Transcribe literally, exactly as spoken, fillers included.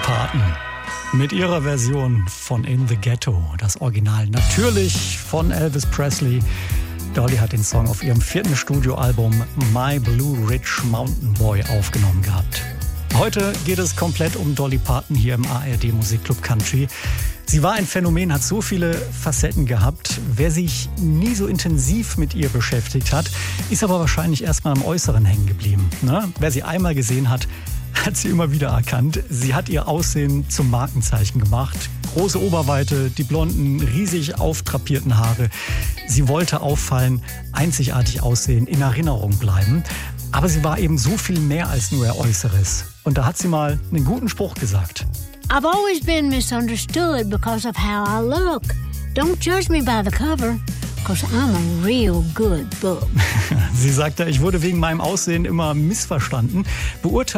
Parton mit ihrer Version von In the Ghetto, das Original natürlich von Elvis Presley. Dolly hat den Song auf ihrem vierten Studioalbum My Blue Ridge Mountain Boy aufgenommen gehabt. Heute geht es komplett um Dolly Parton hier im A R D Musikclub Country. Sie war ein Phänomen, hat so viele Facetten gehabt. Wer sich nie so intensiv mit ihr beschäftigt hat, ist aber wahrscheinlich erstmal am Äußeren hängen geblieben. Ne? Wer sie einmal gesehen hat, hat sie immer wieder erkannt. Sie hat ihr Aussehen zum Markenzeichen gemacht. Große Oberweite, die blonden, riesig auftrapierten Haare. Sie wollte auffallen, einzigartig aussehen, in Erinnerung bleiben. Aber sie war eben so viel mehr als nur ihr Äußeres. Und da hat sie mal einen guten Spruch gesagt. I've always been misunderstood because of how I look. Don't judge me by the cover, because I'm a real good book. Sie sagte, ich wurde wegen meinem Aussehen immer missverstanden. Beurteilt